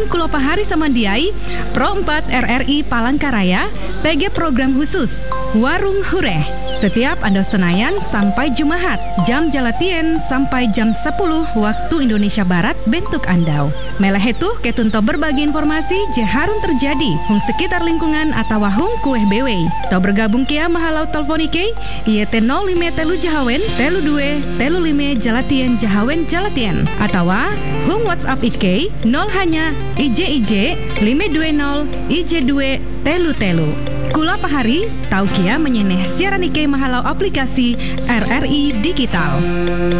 Hung Kulopahari Samandiai, Pro 4 RRI Palangkaraya, TG Program Khusus, Warung Hureh. Setiap Ando Senayan sampai Jumahat, jam Jalatien sampai jam 10 waktu Indonesia Barat bentuk Andau. Melehetuh ketunto berbagi informasi jeharun terjadi hung sekitar lingkungan atau hung kueh bewe. Tau bergabung kia mahalau teleponike ieu teh 05 telu Jahawen telu 2 telu 5 Jalatien Jahawen Jalatien atau hung WhatsApp IK 0 hanya IJ 520 IJ2 telu telu. Kulopahari tau kia menyeneh siaran Ike mahalau aplikasi RRI Digital.